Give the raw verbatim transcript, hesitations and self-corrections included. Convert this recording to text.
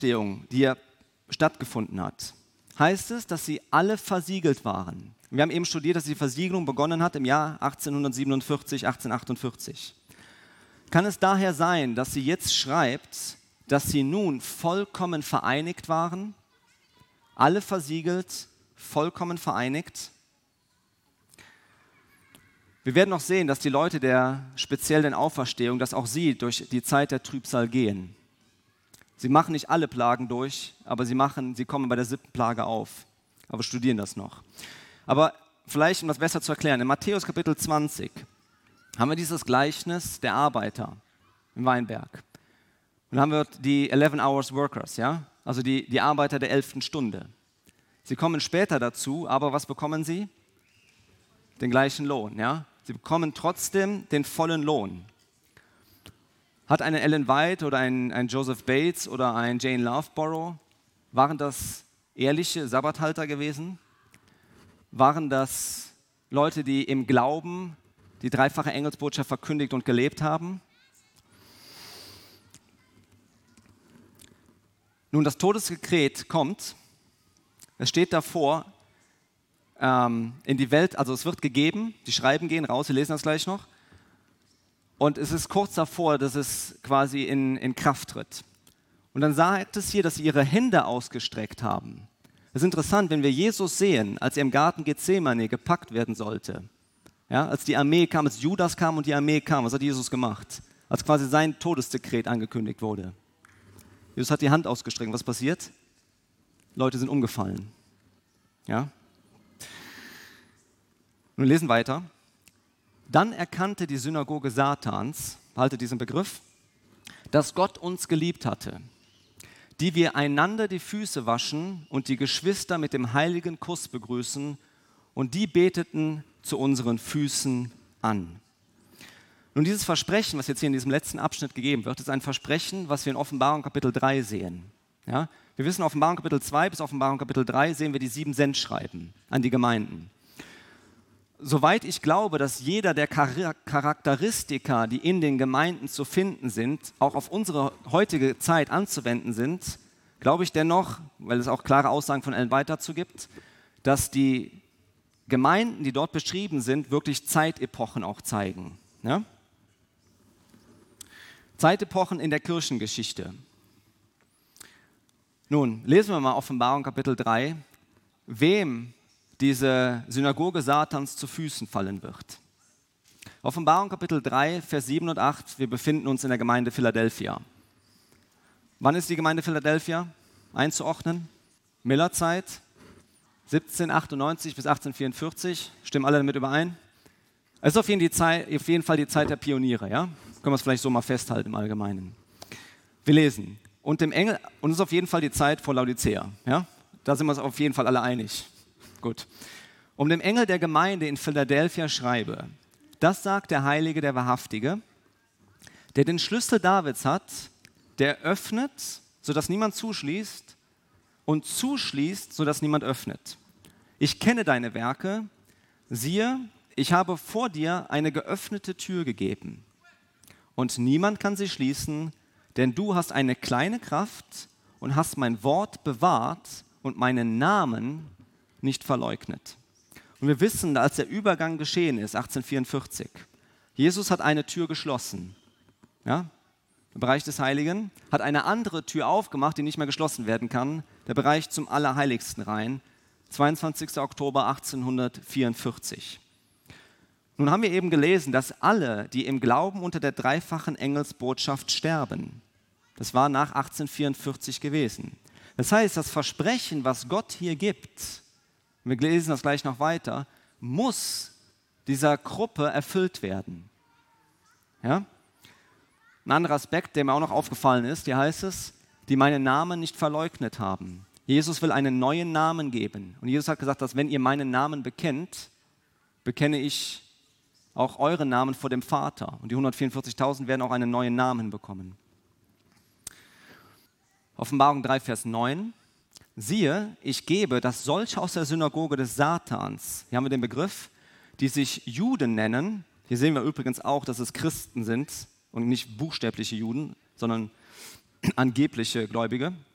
Auferstehung, die ja stattgefunden hat, heißt es, dass sie alle versiegelt waren. Wir haben eben studiert, dass die Versiegelung begonnen hat im Jahr achtzehnhundertsiebenundvierzig, achtzehnhundertachtundvierzig. Kann es daher sein, dass sie jetzt schreibt, dass sie nun vollkommen vereinigt waren? Alle versiegelt, vollkommen vereinigt? Wir werden noch sehen, dass die Leute der speziellen Auferstehung, dass auch sie durch die Zeit der Trübsal gehen. Sie machen nicht alle Plagen durch, aber sie, machen, sie kommen bei der siebten Plage auf. Aber wir studieren das noch. Aber vielleicht, um das besser zu erklären, in Matthäus Kapitel zwanzig haben wir dieses Gleichnis der Arbeiter im Weinberg. Und dann haben wir die eleven hours workers, ja? Also die, die Arbeiter der elften Stunde. Sie kommen später dazu, aber was bekommen sie? Den gleichen Lohn, ja? Sie bekommen trotzdem den vollen Lohn. Hat eine Ellen White oder ein, ein Joseph Bates oder ein Jane Loughborough, waren das ehrliche Sabbathalter gewesen? Waren das Leute, die im Glauben die dreifache Engelsbotschaft verkündigt und gelebt haben? Nun, das Todesdekret kommt, es steht davor, ähm, in die Welt, also es wird gegeben, die Schreiben gehen raus, wir lesen das gleich noch, und es ist kurz davor, dass es quasi in, in Kraft tritt. Und dann sagt es hier, dass sie ihre Hände ausgestreckt haben. Es ist interessant, wenn wir Jesus sehen, als er im Garten Gethsemane gepackt werden sollte, ja, als die Armee kam, als Judas kam und die Armee kam, was hat Jesus gemacht? Als quasi sein Todesdekret angekündigt wurde. Jesus hat die Hand ausgestreckt. Was passiert? Leute sind umgefallen. Ja? Nun lesen weiter. Dann erkannte die Synagoge Satans, behaltet diesen Begriff, dass Gott uns geliebt hatte, die wir einander die Füße waschen und die Geschwister mit dem heiligen Kuss begrüßen, und die beteten zu unseren Füßen an. Nun, dieses Versprechen, was jetzt hier in diesem letzten Abschnitt gegeben wird, ist ein Versprechen, was wir in Offenbarung Kapitel drei sehen. Ja? Wir wissen, Offenbarung Kapitel zwei bis Offenbarung Kapitel drei sehen wir die sieben Sendschreiben an die Gemeinden. Soweit ich glaube, dass jeder der Charakteristika, die in den Gemeinden zu finden sind, auch auf unsere heutige Zeit anzuwenden sind, glaube ich dennoch, weil es auch klare Aussagen von Ellen White dazu gibt, dass die Gemeinden, die dort beschrieben sind, wirklich Zeitepochen auch zeigen. Ja? Zeitepochen in der Kirchengeschichte. Nun, lesen wir mal Offenbarung Kapitel drei, wem diese Synagoge Satans zu Füßen fallen wird. Offenbarung Kapitel drei, Vers sieben und acht, wir befinden uns in der Gemeinde Philadelphia. Wann ist die Gemeinde Philadelphia einzuordnen? Millerzeit, siebzehnhundertachtundneunzig bis achtzehnhundertvierundvierzig, stimmen alle damit überein? Es ist auf jeden, die Zeit, auf jeden Fall die Zeit der Pioniere, ja? Können wir es vielleicht so mal festhalten im Allgemeinen. Wir lesen, und dem Engel, und es ist auf jeden Fall die Zeit vor Laodicea, ja? Da sind wir uns auf jeden Fall alle einig. Gut. Um dem Engel der Gemeinde in Philadelphia schreibe, das sagt der Heilige, der Wahrhaftige, der den Schlüssel Davids hat, der öffnet, sodass niemand zuschließt, und zuschließt, sodass niemand öffnet. Ich kenne deine Werke, siehe, ich habe vor dir eine geöffnete Tür gegeben, und niemand kann sie schließen, denn du hast eine kleine Kraft und hast mein Wort bewahrt und meinen Namen nicht verleugnet. Und wir wissen, als der Übergang geschehen ist, achtzehnhundertvierundvierzig, Jesus hat eine Tür geschlossen, ja, der Bereich des Heiligen, hat eine andere Tür aufgemacht, die nicht mehr geschlossen werden kann, der Bereich zum Allerheiligsten rein, zweiundzwanzigster Oktober achtzehnhundertvierundvierzig. Nun haben wir eben gelesen, dass alle, die im Glauben unter der dreifachen Engelsbotschaft sterben, das war nach achtzehnhundertvierundvierzig gewesen. Das heißt, das Versprechen, was Gott hier gibt, wir lesen das gleich noch weiter, muss dieser Gruppe erfüllt werden. Ja? Ein anderer Aspekt, der mir auch noch aufgefallen ist, hier heißt es, die meinen Namen nicht verleugnet haben. Jesus will einen neuen Namen geben. Und Jesus hat gesagt, dass wenn ihr meinen Namen bekennt, bekenne ich auch euren Namen vor dem Vater. Und die hundertvierundvierzigtausend werden auch einen neuen Namen bekommen. Offenbarung drei, Vers neun. Siehe, ich gebe, dass solche aus der Synagoge des Satans, hier haben wir den Begriff, die sich Juden nennen, hier sehen wir übrigens auch, dass es Christen sind und nicht buchstäbliche Juden, sondern angebliche Gläubige,